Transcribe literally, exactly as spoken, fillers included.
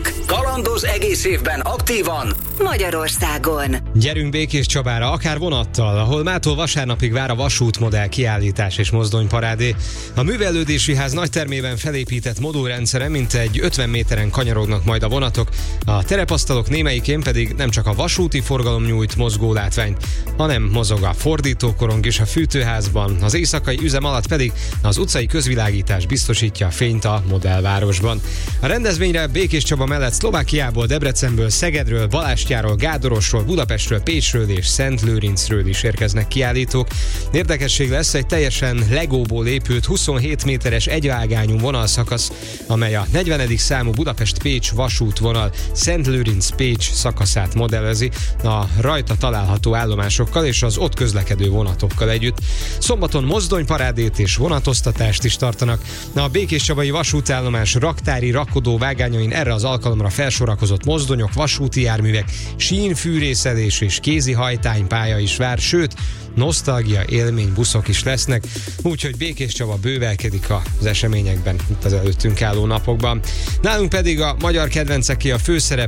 Autók. Kalandoz egész évben aktívan Magyarországon. Gyerünk Békés Csabára, akár vonattal, ahol mától vasárnapig vár a vasútmodell kiállítás és mozdonyparádé. A művelődési ház nagytermében felépített modulrendszere mintegy ötven méteren kanyarognak majd a vonatok, a terepasztalok némelyikén pedig nem csak a vasúti forgalom nyújt mozgó látványt, hanem mozog a fordítókorong is a fűtőházban, az éjszakai üzem alatt pedig az utcai közvilágítás biztosítja a fényt a modellvárosban. A rendezvényre Békés Csaba mellett Szlovákiából, Debrecenből, Szegedről, Balástyáról, Gádorosról, Budapestről, Pécsről és Szentlőrincről is érkeznek kiállítók. Érdekesség lesz egy teljesen legóból épült huszonhét méteres egyvágányú vonalszakasz, amely a negyvenedik számú Budapest-Pécs vasútvonal Szentlőrinc-Pécs szakaszát modellezi a rajta található állomásokkal és az ott közlekedő vonatokkal együtt. Szombaton mozdonyparádét és vonatoztatást is tartanak. A békéscsabai vasútállomás raktári rakodó vágányain erre az alkalomra felsorakozott mozdonyok, vasúti járművek, sínfűrészelés és kézi hajtánypálya is vár, sőt, nosztalgia élmény buszok is lesznek, úgyhogy Békés Csaba bővelkedik az eseményekben itt az előttünk álló napokban. Nálunk pedig a magyar kedvenceké a főszerep